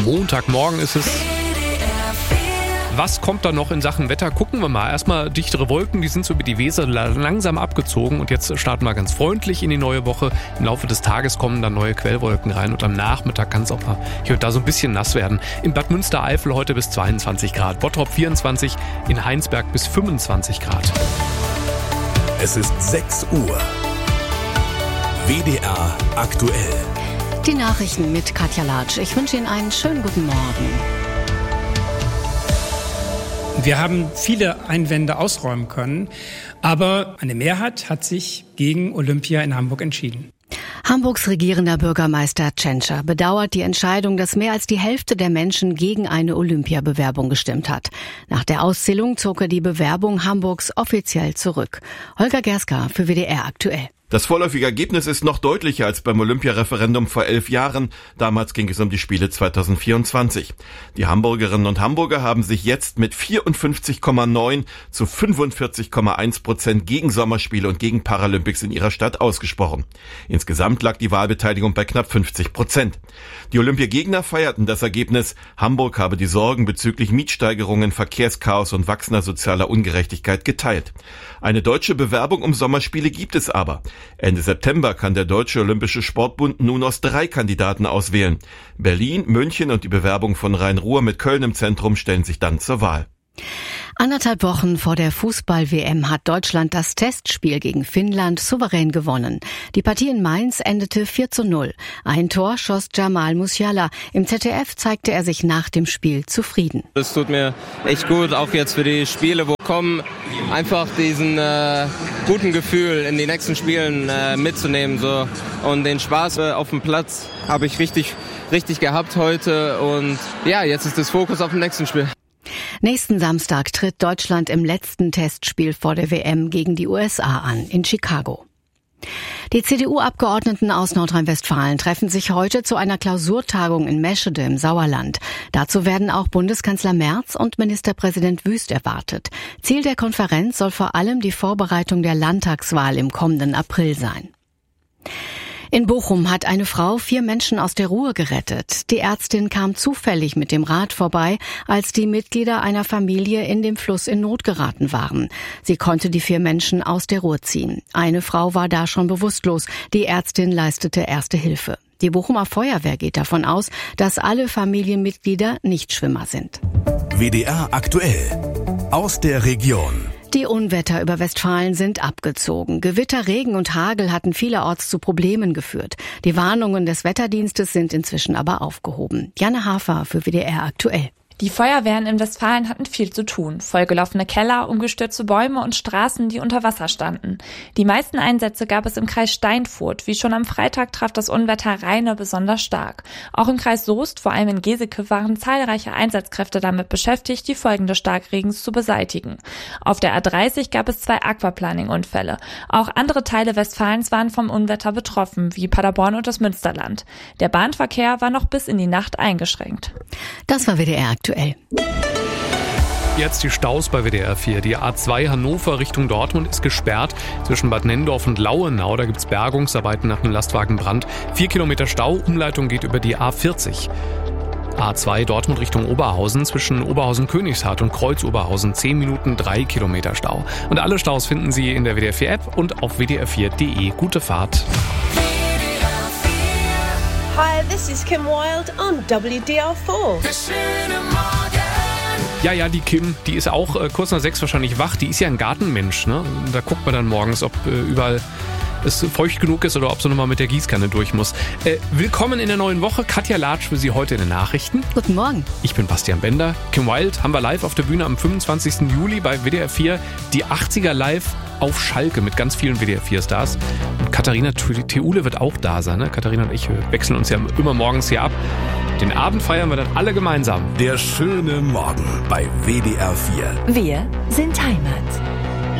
Montagmorgen ist es. Was kommt da noch in Sachen Wetter? Gucken wir mal. Erstmal dichtere Wolken, die sind so über die Weser langsam abgezogen. Und jetzt starten wir ganz freundlich in die neue Woche. Im Laufe des Tages kommen dann neue Quellwolken rein. Und am Nachmittag kann es auch mal hier und da so ein bisschen nass werden. In Bad Münstereifel heute bis 22 Grad. Bottrop 24, in Heinsberg bis 25 Grad. Es ist 6 Uhr. WDR aktuell. Die Nachrichten mit Katja Latsch. Ich wünsche Ihnen einen schönen guten Morgen. Wir haben viele Einwände ausräumen können, aber eine Mehrheit hat sich gegen Olympia in Hamburg entschieden. Hamburgs regierender Bürgermeister Tschentscher bedauert die Entscheidung, dass mehr als die Hälfte der Menschen gegen eine Olympiabewerbung gestimmt hat. Nach der Auszählung zog er die Bewerbung Hamburgs offiziell zurück. Holger Gerska für WDR aktuell. Das vorläufige Ergebnis ist noch deutlicher als beim Olympiareferendum vor 11 Jahren. Damals ging es um die Spiele 2024. Die Hamburgerinnen und Hamburger haben sich jetzt mit 54,9 zu 45,1% gegen Sommerspiele und gegen Paralympics in ihrer Stadt ausgesprochen. Insgesamt lag die Wahlbeteiligung bei knapp 50%. Die Olympiagegner feierten das Ergebnis. Hamburg habe die Sorgen bezüglich Mietsteigerungen, Verkehrschaos und wachsender sozialer Ungerechtigkeit geteilt. Eine deutsche Bewerbung um Sommerspiele gibt es aber. Ende September kann der Deutsche Olympische Sportbund nun aus 3 Kandidaten auswählen. Berlin, München und die Bewerbung von Rhein-Ruhr mit Köln im Zentrum stellen sich dann zur Wahl. 1,5 Wochen vor der Fußball-WM hat Deutschland das Testspiel gegen Finnland souverän gewonnen. Die Partie in Mainz endete 4:0. Ein Tor schoss Jamal Musiala. Im ZDF zeigte er sich nach dem Spiel zufrieden. Es tut mir echt gut, auch jetzt für die Spiele, wo kommen, einfach diesen guten Gefühl in die nächsten Spielen mitzunehmen. So. Und den Spaß auf dem Platz habe ich richtig gehabt heute. Und ja, jetzt ist das Fokus auf dem nächsten Spiel. Nächsten Samstag tritt Deutschland im letzten Testspiel vor der WM gegen die USA an, in Chicago. Die CDU-Abgeordneten aus Nordrhein-Westfalen treffen sich heute zu einer Klausurtagung in Meschede im Sauerland. Dazu werden auch Bundeskanzler Merz und Ministerpräsident Wüst erwartet. Ziel der Konferenz soll vor allem die Vorbereitung der Landtagswahl im kommenden April sein. In Bochum hat eine Frau 4 Menschen aus der Ruhr gerettet. Die Ärztin kam zufällig mit dem Rad vorbei, als die Mitglieder einer Familie in dem Fluss in Not geraten waren. Sie konnte die 4 Menschen aus der Ruhr ziehen. Eine Frau war da schon bewusstlos. Die Ärztin leistete erste Hilfe. Die Bochumer Feuerwehr geht davon aus, dass alle Familienmitglieder Nichtschwimmer sind. WDR aktuell. Aus der Region. Die Unwetter über Westfalen sind abgezogen. Gewitter, Regen und Hagel hatten vielerorts zu Problemen geführt. Die Warnungen des Wetterdienstes sind inzwischen aber aufgehoben. Janne Hafer für WDR aktuell. Die Feuerwehren in Westfalen hatten viel zu tun. Vollgelaufene Keller, umgestürzte Bäume und Straßen, die unter Wasser standen. Die meisten Einsätze gab es im Kreis Steinfurt. Wie schon am Freitag traf das Unwetter Rheine besonders stark. Auch im Kreis Soest, vor allem in Geseke, waren zahlreiche Einsatzkräfte damit beschäftigt, die Folgen des Starkregens zu beseitigen. Auf der A30 gab es 2 Aquaplaning-Unfälle. Auch andere Teile Westfalens waren vom Unwetter betroffen, wie Paderborn und das Münsterland. Der Bahnverkehr war noch bis in die Nacht eingeschränkt. Das war WDR aktuell. Jetzt die Staus bei WDR 4. Die A2 Hannover Richtung Dortmund ist gesperrt. Zwischen Bad Nenndorf und Lauenau, da gibt es Bergungsarbeiten nach einem Lastwagenbrand. 4 Kilometer Stau, Umleitung geht über die A40. A2 Dortmund Richtung Oberhausen, zwischen Oberhausen-Königshardt und Kreuz-Oberhausen 10 Minuten, 3 Kilometer Stau. Und alle Staus finden Sie in der WDR 4 App und auf wdr4.de. Gute Fahrt. Hi, this is Kim Wilde on WDR4. Ja, die Kim, die ist auch kurz nach 6 wahrscheinlich wach. Die ist ja ein Gartenmensch, ne? Da guckt man dann morgens, ob überall es feucht genug ist oder ob sie nochmal mit der Gießkanne durch muss. Willkommen in der neuen Woche. Katja Latsch für Sie heute in den Nachrichten. Guten Morgen. Ich bin Bastian Bender. Kim Wilde haben wir live auf der Bühne am 25. Juli bei WDR 4. Die 80er live auf Schalke mit ganz vielen WDR 4-Stars. Und Katharina Theule wird auch da sein. Ne? Katharina und ich wechseln uns ja immer morgens hier ab. Den Abend feiern wir dann alle gemeinsam. Der schöne Morgen bei WDR 4. Wir sind Heimat.